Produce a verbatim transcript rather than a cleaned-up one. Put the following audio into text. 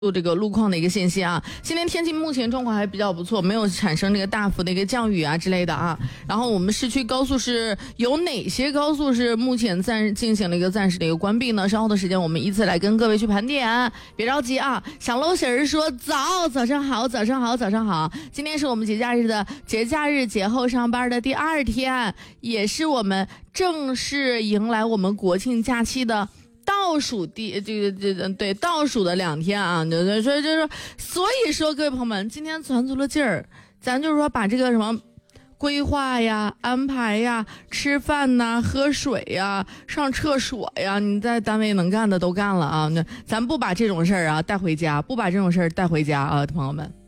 这个路况的一个信息啊，今天天气目前状况还比较不错，没有产生这个大幅的一个降雨啊之类的啊。然后我们市区高速是有哪些高速是目前暂进行了一个暂时的一个关闭呢？稍后的时间我们依次来跟各位去盘点，别着急啊。小楼婶儿说早早上好，早上好，早上好。今天是我们节假日的节假日节后上班的第二天，也是我们正式迎来我们国庆假期的倒数第这个这个对倒数的两天啊，对对，所以就是所以说各位朋友们，今天攒足了劲儿，咱就是说把这个什么规划呀、安排呀、吃饭呐、喝水呀、上厕所呀，你在单位能干的都干了啊，那咱不把这种事儿啊带回家，不把这种事儿带回家啊，朋友们。